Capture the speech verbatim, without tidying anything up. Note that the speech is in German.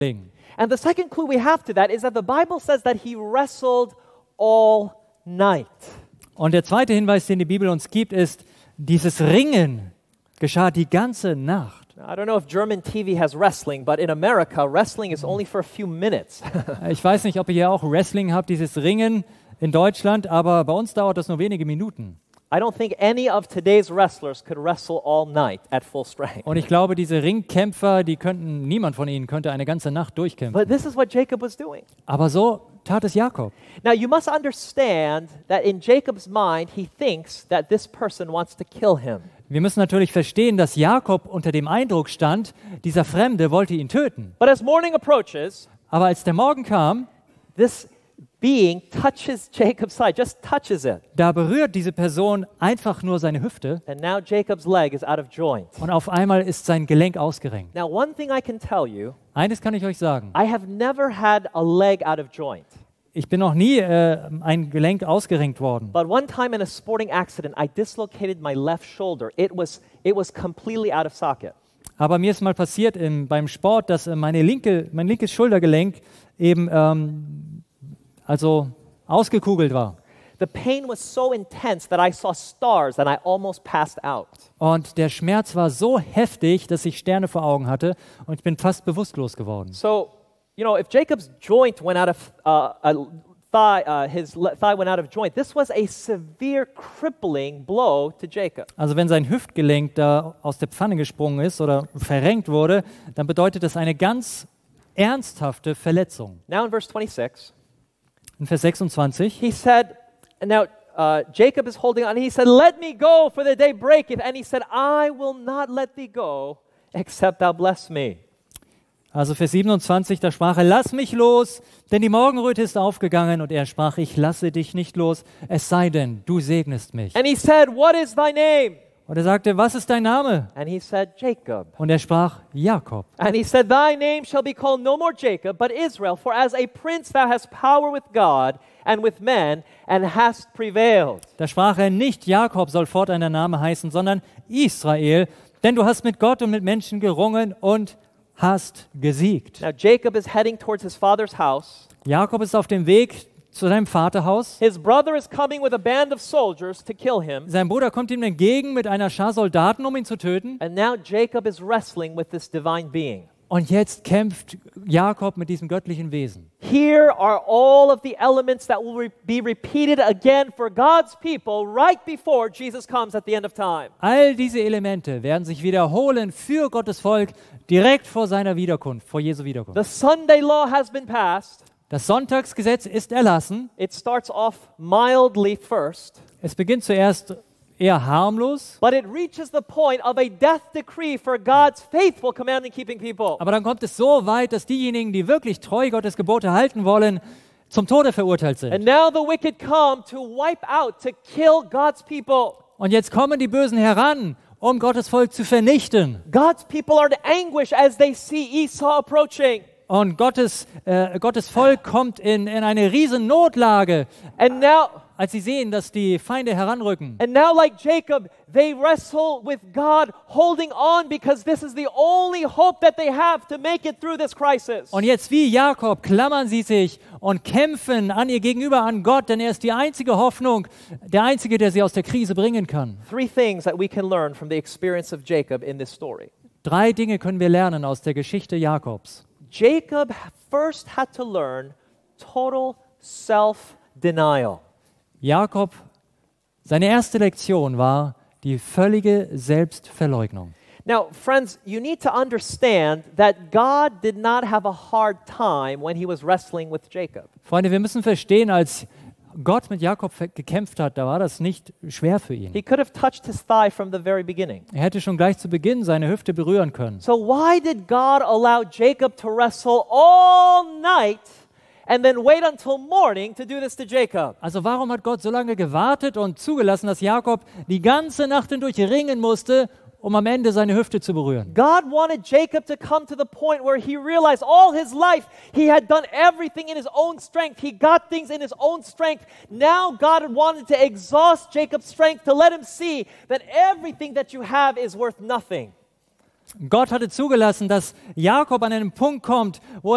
And the second clue we have to that is that the Bible says that he wrestled all night. Und der zweite Hinweis, den die Bibel uns gibt, ist, dieses Ringen geschah die ganze Nacht. I don't know if German T V has wrestling, but in America, wrestling is only for a few minutes. Ich weiß nicht, ob ihr hier auch Wrestling habt, dieses Ringen in Deutschland, aber bei uns dauert das nur wenige Minuten. I don't think any of today's wrestlers could wrestle all night at full strength. Und ich glaube, diese Ringkämpfer, die könnten, niemand von ihnen könnte eine ganze Nacht durchkämpfen. But this is what Jacob was doing. Aber so tat es Jakob. Now you must understand that in Jacob's mind, he thinks that this person wants to kill him. Wir müssen natürlich verstehen, dass Jakob unter dem Eindruck stand, dieser Fremde wollte ihn töten. But as morning approaches, Aber als der Morgen kam, this being touches Jacob's side, just touches it. da berührt diese Person einfach nur seine Hüfte And now Jacob's leg is out of joint. und auf einmal ist sein Gelenk ausgerenkt. Now one thing I can tell you, Eines kann ich euch sagen, I have never had a leg out of joint. ich bin noch nie äh, ein Gelenk ausgerenkt worden. But one time in a sporting accident, I dislocated my left shoulder. It was, it was completely out of socket. Aber mir ist mal passiert im, beim Sport, dass äh, meine linke, mein linkes Schultergelenk eben ähm, also ausgekugelt war. The pain was so intense that I saw stars and I almost passed out. Und der Schmerz war so heftig, dass ich Sterne vor Augen hatte und ich bin fast bewusstlos geworden. So, you know, if Jacob's joint went out of uh, a thigh, uh, his le- thigh went out of joint, this was a severe, crippling blow to Jacob. Also wenn sein Hüftgelenk da aus der Pfanne gesprungen ist oder verrenkt wurde, dann bedeutet das eine ganz ernsthafte Verletzung. Now in verse twenty-six, In Vers sechsundzwanzig, he said, and now uh, Jacob is holding on. He said, "Let me go, for the day breaketh." And he said, "I will not let thee go, except thou bless me." also Vers siebenundzwanzig, da sprach er, lass mich los, denn die Morgenröte ist aufgegangen. Und er sprach, ich lasse dich nicht los, es sei denn, du segnest mich. And he said, "What is thy name?" Und er sagte, was ist dein Name? And he said, "Jacob." Und er sprach, Jakob. And he said, "Thy name shall be called no more Jacob, but Israel, for as a prince thou hast power with God and with men, and hast prevailed." Da sprach er, nicht Jakob soll fortan dein Name heißen, sondern Israel, denn du hast mit Gott und mit Menschen gerungen und hast gesiegt. Now Jacob is heading towards his father's house. Jakob ist auf dem Weg zu seinem Vaterhaus. His brother is coming with a band of soldiers to kill him. Sein Bruder kommt ihm entgegen mit einer Schar Soldaten, um ihn zu töten. And now Jacob is wrestling with this divine being. Und jetzt kämpft Jakob mit diesem göttlichen Wesen. Here are all of the elements that will re- be repeated again for God's people right before Jesus comes at the end of time. All diese Elemente werden sich wiederholen für Gottes Volk direkt vor seiner Wiederkunft, vor Jesu Wiederkunft. The Sunday law has been passed. Das Sonntagsgesetz ist erlassen. It starts off mildly first, Es beginnt zuerst eher harmlos, but it reaches the point of a death decree for God's faithful commandment-keeping people. aber dann kommt es so weit, dass diejenigen, die wirklich treu Gottes Gebote halten wollen, zum Tode verurteilt And sind. now the wicked come to wipe out, to kill God's people. Und jetzt kommen die Bösen heran, um Gottes Volk zu vernichten. God's people are in anguish as they see Esau approaching. Und Gottes, äh, Gottes Volk kommt in, in eine riesen Notlage, And now, als sie sehen, dass die Feinde heranrücken. and now, like Jacob, they wrestle with God, holding on because this is the only hope that they have to make it through this crisis. Und jetzt wie Jakob klammern sie sich und kämpfen an ihr Gegenüber, an Gott, denn er ist die einzige Hoffnung, der Einzige, der sie aus der Krise bringen kann. Three things that we can learn from the experience of Jacob in this story. Drei Dinge können wir lernen aus der Geschichte Jakobs. Jacob first had to learn total self-denial. Jakob, seine erste Lektion war die völlige Selbstverleugnung. Now, friends, you need to understand that God did not have a hard time when he was wrestling with Jacob. Freunde, wir müssen verstehen, als Gott mit Jakob gekämpft hat, da war das nicht schwer für ihn. He could have touched his thigh from the very beginning. Er hätte schon gleich zu Beginn seine Hüfte berühren können. So why did God allow Jacob to wrestle all night and then wait until morning to do this to Jacob? Also warum hat Gott so lange gewartet und zugelassen, dass Jakob die ganze Nacht hindurch ringen musste, um am Ende seine Hüfte zu berühren? God wanted Jacob to come to the point where he realized all his life he had done everything in his own strength. He got things in his own strength. Now God wanted to exhaust Jacob's strength to let him see that everything that you have is worth nothing. Gott hatte zugelassen, dass Jakob an einen Punkt kommt, wo